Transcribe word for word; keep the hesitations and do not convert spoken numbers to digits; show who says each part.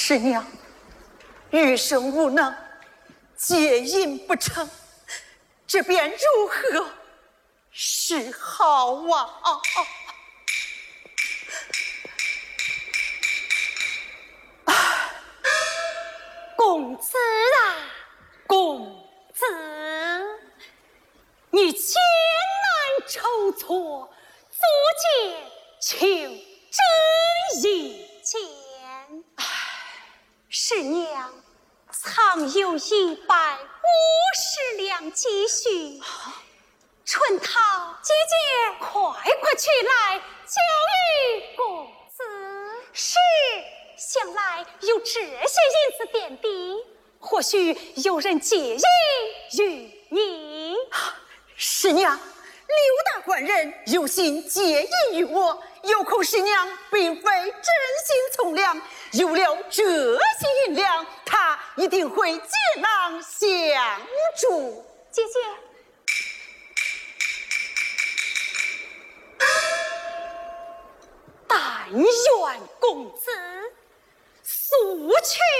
Speaker 1: 师娘，余生无能，戒淫不成，这便如何是好啊？啊，公子啊，公子，你艰难筹措，足见求真意见。唉，师娘藏有一百五十两积蓄，春桃姐姐，快快取来交与公子。是，想来有这些银子点滴，或许有人借银于你。师娘，刘大官人有心借银于我，有恐师娘并非真心从良，有了这些银两，他一定会解囊相助。
Speaker 2: 姐姐，
Speaker 1: 但愿公子速去